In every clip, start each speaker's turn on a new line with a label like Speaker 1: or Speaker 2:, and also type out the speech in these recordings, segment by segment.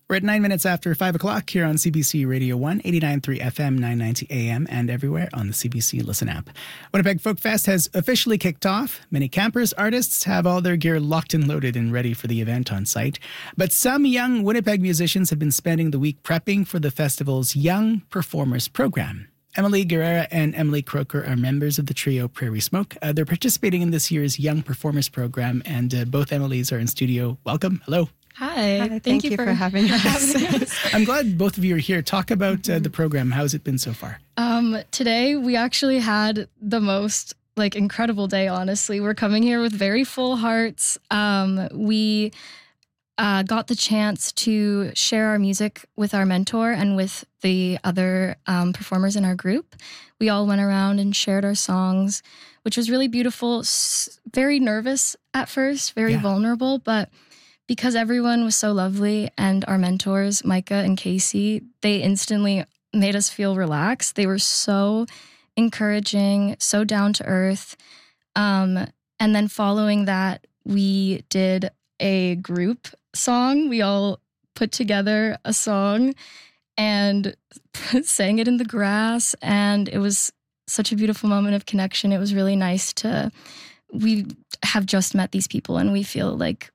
Speaker 1: We're at 9 minutes after 5 o'clock here on CBC Radio 1, 89.3 FM, 990 AM, and everywhere on the CBC Listen app. Winnipeg Folk Fest has officially kicked off. Many campers, artists have all their gear locked and loaded and ready for the event on site. But some young Winnipeg musicians have been spending the week prepping for the festival's Young Performers program. Emily Guerrera and Emily Croker are members of the trio Prairie Smoke. They're participating in this year's Young Performers program, and both Emilys are in studio. Welcome. Hello.
Speaker 2: Hi. Thank you for having us.
Speaker 1: I'm glad both of you are here. Talk about the program. How's it been so far?
Speaker 3: Today, we actually had the most incredible day, honestly. We're coming here with very full hearts. We got the chance to share our music with our mentor and with the other performers in our group. We all went around and shared our songs, which was really beautiful. Very nervous at first, very vulnerable, but because everyone was so lovely and our mentors, Micah and Casey, they instantly made us feel relaxed. They were so encouraging, so down to earth. And then following that, we did a group song. We all put together a song and sang it in the grass. And it was such a beautiful moment of connection. It was really nice we have just met these people and we feel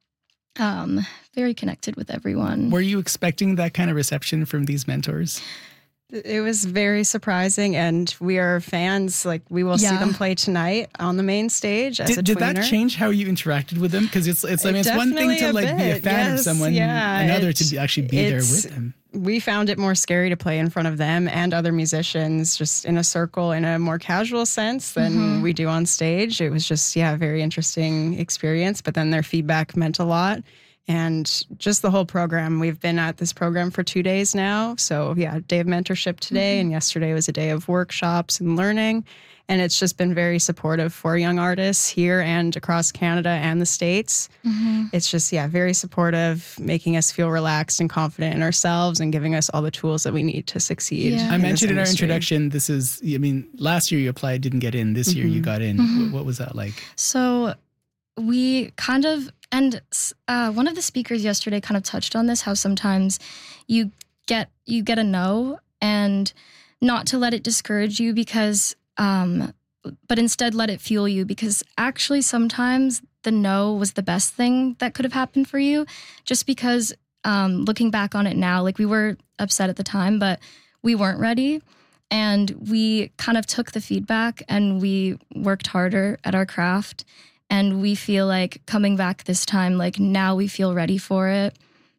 Speaker 3: very connected with everyone.
Speaker 1: Were you expecting that kind of reception from these mentors?
Speaker 2: It was very surprising, and we are fans. We will see them play tonight on the main stage as a tweener.
Speaker 1: Did that change how you interacted with them? Because it's one thing to be a fan of someone, another to actually be there with them.
Speaker 2: We found it more scary to play in front of them and other musicians, just in a circle, in a more casual sense than we do on stage. It was just, a very interesting experience. But then their feedback meant a lot. And just the whole program. We've been at this program for 2 days now. So, day of mentorship today. And yesterday was a day of workshops and learning. And it's just been very supportive for young artists here and across Canada and the States. It's just, very supportive, making us feel relaxed and confident in ourselves and giving us all the tools that we need to succeed.
Speaker 1: I mentioned in our introduction, this is, last year you applied, didn't get in. This year you got in. What was that like?
Speaker 3: So we kind of, and one of the speakers yesterday kind of touched on this, how sometimes you get a no, and not to let it discourage you because, but instead let it fuel you, because actually sometimes the no was the best thing that could have happened for you, just because looking back on it now, we were upset at the time, but we weren't ready. And we kind of took the feedback and we worked harder at our craft. And we feel coming back this time, now we feel ready for it.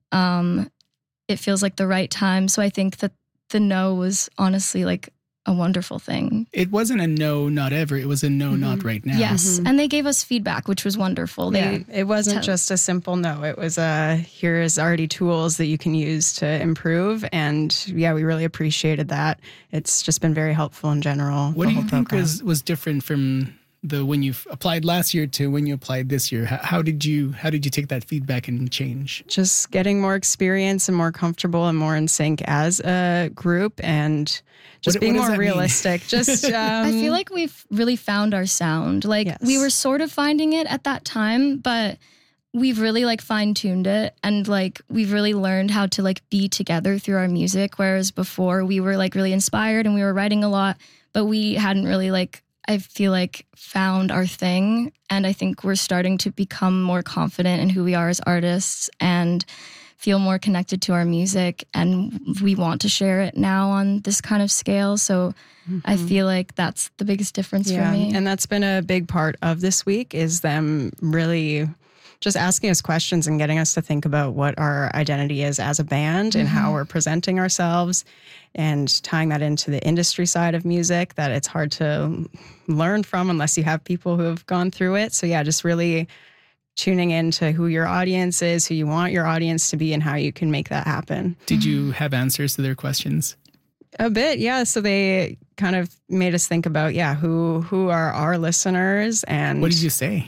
Speaker 3: It feels like the right time. So I think that the no was honestly a wonderful thing.
Speaker 1: It wasn't a no, not ever. It was a no, not right now.
Speaker 3: Yes. And they gave us feedback, which was wonderful.
Speaker 2: It wasn't just a simple no. It was here's already tools that you can use to improve. And we really appreciated that. It's just been very helpful in general.
Speaker 1: What do you think was different from when you applied last year to when you applied this year? How did you take that feedback and change?
Speaker 2: Just getting more experience and more comfortable and more in sync as a group, and just being more realistic. Just
Speaker 3: I feel like we've really found our sound. We were sort of finding it at that time, but we've really fine-tuned it, and we've really learned how to be together through our music, whereas before we were really inspired and we were writing a lot, but we hadn't really I feel found our thing. And I think we're starting to become more confident in who we are as artists and feel more connected to our music. And we want to share it now on this kind of scale. So I feel that's the biggest difference for me.
Speaker 2: And that's been a big part of this week, is them really just asking us questions and getting us to think about what our identity is as a band and how we're presenting ourselves, and tying that into the industry side of music that it's hard to learn from unless you have people who have gone through it. So just really tuning into who your audience is, who you want your audience to be, and how you can make that happen.
Speaker 1: Did you have answers to their questions?
Speaker 2: A bit, yeah. So they kind of made us think about, who are our listeners, and
Speaker 1: what did you say?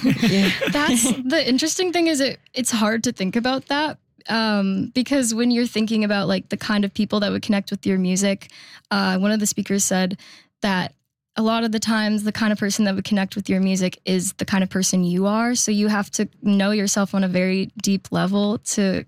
Speaker 3: That's the interesting thing, is it's hard to think about that. Because when you're thinking about the kind of people that would connect with your music, one of the speakers said that a lot of the times the kind of person that would connect with your music is the kind of person you are. So you have to know yourself on a very deep level to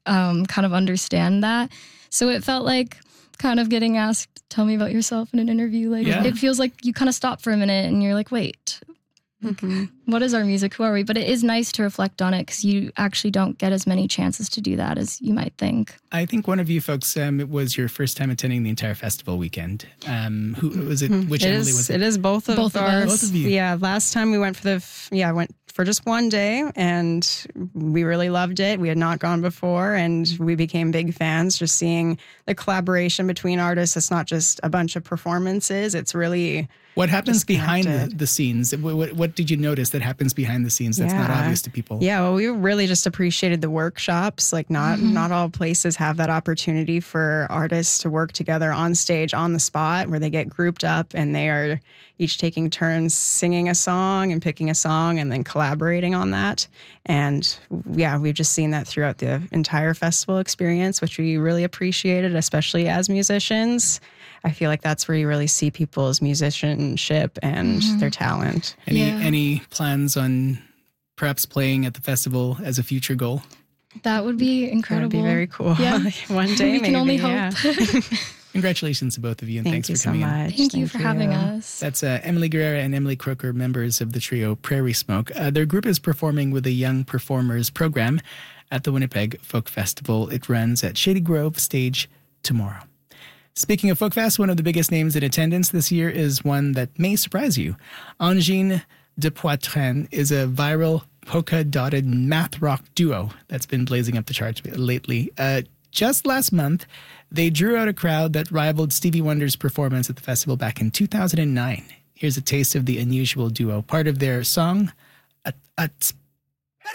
Speaker 3: kind of understand that. So it felt like kind of getting asked, tell me about yourself in an interview. Like it feels like you kind of stop for a minute and you're like, wait, what is our music? Who are we? But it is nice to reflect on it because you actually don't get as many chances to do that as you might think.
Speaker 1: I think one of you folks, it was your first time attending the entire festival weekend. Who was it? Which Emily was it?
Speaker 2: It is both of us.
Speaker 1: Both of you.
Speaker 2: Yeah, last time we went for I went for just one day and we really loved it. We had not gone before and we became big fans just seeing the collaboration between artists. It's not just a bunch of performances. It's really...
Speaker 1: What happens behind the scenes? What did you notice that happens behind the scenes that's not obvious to people?
Speaker 2: Yeah, well, we really just appreciated the workshops. Like not all places have that opportunity for artists to work together on stage, on the spot, where they get grouped up and they are each taking turns singing a song and picking a song and then collaborating on that. And yeah, we've just seen that throughout the entire festival experience, which we really appreciated, especially as musicians. I feel like that's where you really see people's musicianship and their talent.
Speaker 1: Any plans on perhaps playing at the festival as a future goal?
Speaker 3: That would be incredible.
Speaker 2: That would be very cool.
Speaker 3: Yeah.
Speaker 2: One day,
Speaker 3: we can only hope.
Speaker 1: Yeah. Congratulations to both of you, and thanks for coming
Speaker 2: in.
Speaker 3: Thank you for having us.
Speaker 1: That's Emily Guerrera and Emily Croker, members of the trio Prairie Smoke. Their group is performing with a Young Performers program at the Winnipeg Folk Festival. It runs at Shady Grove Stage tomorrow. Speaking of Folkfest, one of the biggest names in attendance this year is one that may surprise you. Angine de Poitrine is a viral polka-dotted math rock duo that's been blazing up the charts lately. Just last month, they drew out a crowd that rivaled Stevie Wonder's performance at the festival back in 2009. Here's a taste of the unusual duo, part of their song, At